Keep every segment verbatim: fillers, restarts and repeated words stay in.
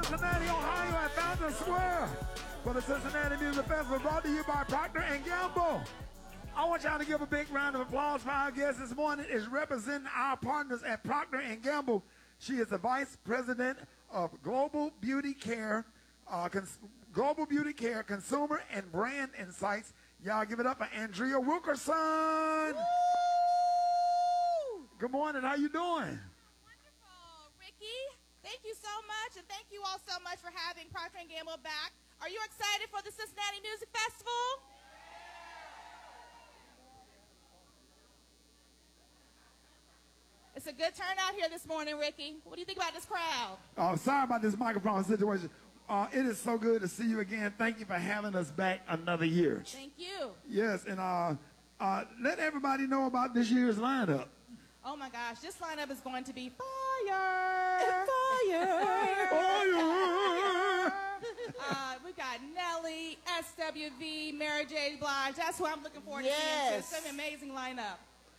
Cincinnati, Ohio at Fountain Square for the Cincinnati Music Festival, brought to you by Procter and Gamble. I want y'all to give a big round of applause for our guest this morning. Is representing our partners at Procter and Gamble. She is the Vice President of Global Beauty Care, uh, Global Beauty Care, Consumer and Brand Insights. Y'all give it up for Andrea Wilkerson. Woo! Good morning. How you doing? Wonderful, Ricky. Thank you so much, and thank you all so much for having Procter and Gamble back. Are you excited for the Cincinnati Music Festival? It's a good turnout here this morning, Ricky. What do you think about this crowd? Oh, sorry about this microphone situation. Uh, it is so good to see you again. Thank you for having us back another year. Thank you. Yes, and uh, uh, let everybody know about this year's lineup. Oh my gosh, this lineup is going to be fire! Fire! Fire! uh, we got Nelly, S W V, Mary J. Blige. That's who I'm looking forward to yes. seeing. It's an amazing lineup.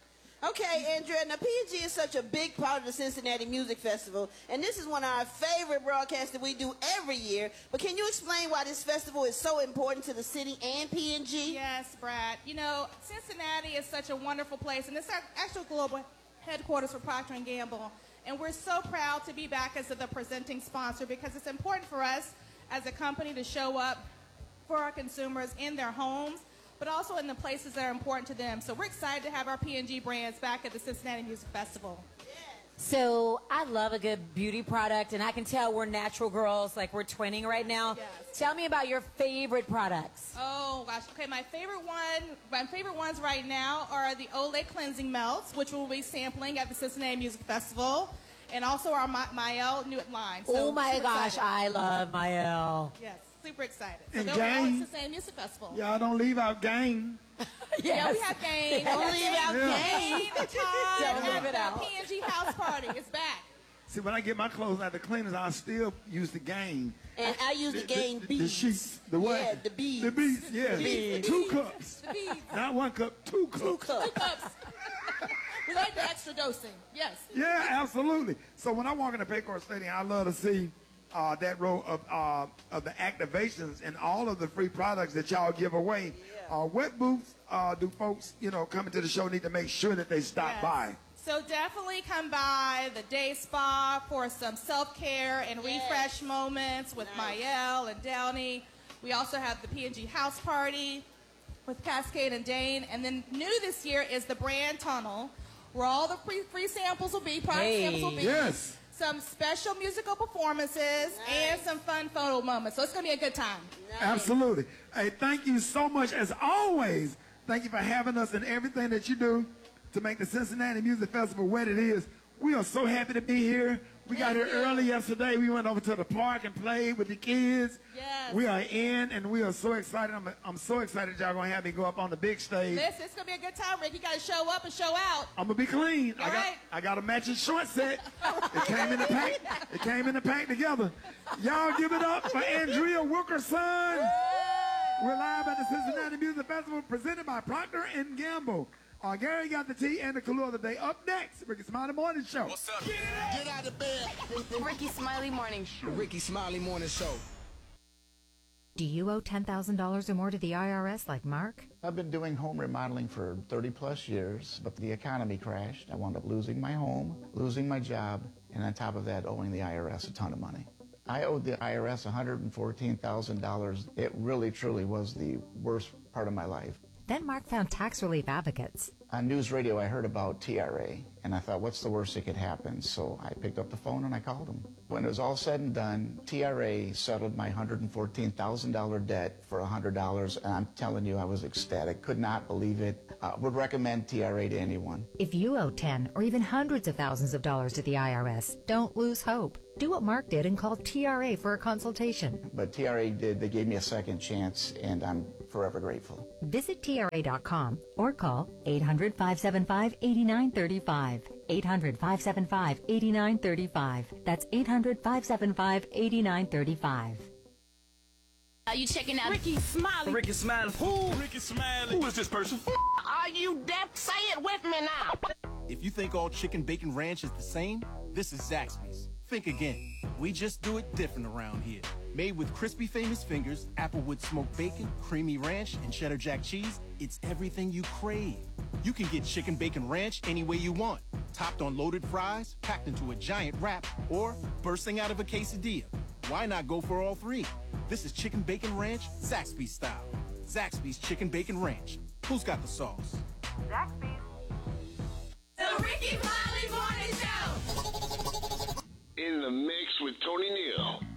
Okay, Andrea, now P and G is such a big part of the Cincinnati Music Festival, and this is one of our favorite broadcasts that we do every year. But can you explain why this festival is so important to the city and P and G? Yes, Brad. You know, Cincinnati is such a wonderful place, and it's our actual global headquarters for Procter and Gamble. And we're so proud to be back as the presenting sponsor because it's important for us as a company to show up for our consumers in their homes, but also in the places that are important to them. So we're excited to have our P and G brands back at the Cincinnati Music Festival. So I love a good beauty product, and I can tell we're natural girls, like we're twinning right now. Yes. Tell me about your favorite products. Oh gosh, okay, my favorite one, my favorite ones right now are the Olay Cleansing Melts, which we'll be sampling at the Cincinnati Music Festival, and also our Ma- Mael new line. So oh my gosh, excited. I love Mael. Yes, super excited. So And they'll be at Gang. the Cincinnati Music Festival. Y'all don't leave out Gang. Yes. Yeah, we have Gang. Don't leave out Yeah. Gang. The time Don't leave it at out. the P and G house party is back. See, when I get my clothes out the cleaners, I still use the Gang. And I use the Gang the, beads. The sheets. The what? Yeah, the beads. The beads, yes. The beads. Two cups. The beads. Not one cup, two cups. Two cups. Cups. We like the extra dosing. Yes. Yeah, absolutely. So when I walk in the Paycor Stadium, I love to see uh, that row of uh, of the activations and all of the free products that y'all give away. Uh, what booths uh, do folks, you know, coming to the show need to make sure that they stop Yes. by? So definitely come by the Day Spa for some self-care and Yes. refresh moments with Nice. Mael and Downey. We also have the P and G house party with Cascade and Dane. And then new this year is the Brand Tunnel, where all the free, free samples will be, product Hey. samples will be. Yes. Some special musical performances and some fun photo moments. So it's going to be a good time. Absolutely. Hey, thank you so much, as always. Thank you for having us and everything that you do to make the Cincinnati Music Festival what it is. We are so happy to be here. We got here early yesterday. We went over to the park and played with the kids. Yes. We are in, and we are so excited. I'm, I'm so excited y'all going to have me go up on the big stage. Listen, it's going to be a good time, Rick. You got to show up and show out. I'm going to be clean. I All got, right. I got a matching short set. It came in the pack. It came in the pack together. Y'all give it up for Andrea Wilkerson. We're live at the Cincinnati Music Festival presented by Procter and Gamble. Uh, Gary got the tea and the clue of the day. Up next, Ricky Smiley Morning Show. What's up? Get out of bed. Ricky Smiley Morning Show. The Ricky Smiley Morning Show. Do you owe ten thousand dollars or more to the I R S like Mark? I've been doing home remodeling for thirty plus years, but the economy crashed. I wound up losing my home, losing my job, and on top of that, owing the I R S a ton of money. I owed the I R S one hundred fourteen thousand dollars. It really, truly was the worst part of my life. Then Mark found tax relief advocates. On news radio, I heard about T R A, and I thought, what's the worst that could happen? So I picked up the phone and I called them. When it was all said and done, T R A settled my one hundred fourteen thousand dollars debt for one hundred dollars, and I'm telling you, I was ecstatic. Could not believe it. Uh, would recommend T R A to anyone. If you owe ten or even hundreds of thousands of dollars to the I R S, don't lose hope. Do what Mark did and call T R A for a consultation. But T R A did. They gave me a second chance, and I'm forever grateful. Visit T R A dot com or call eight hundred, five seven five, eight nine three five. eight hundred, five seven five, eight nine three five. That's eight hundred, five seven five, eight nine three five. Are you checking out Ricky Smiley? Ricky Smiley. Who? Ricky Smiley. Who is this person? Are you deaf? Say it with me now. If you think all chicken bacon ranch is the same, this is Zaxby's. Think again. We just do it different around here. Made with crispy famous fingers, applewood smoked bacon, creamy ranch, and cheddar jack cheese, it's everything you crave. You can get chicken bacon ranch any way you want. Topped on loaded fries, packed into a giant wrap, or bursting out of a quesadilla. Why not go for all three? This is chicken bacon ranch, Zaxby's style. Zaxby's chicken bacon ranch. Who's got the sauce? Zaxby's. The Ricky Smiley Morning Show. In the mix with Tony Neal.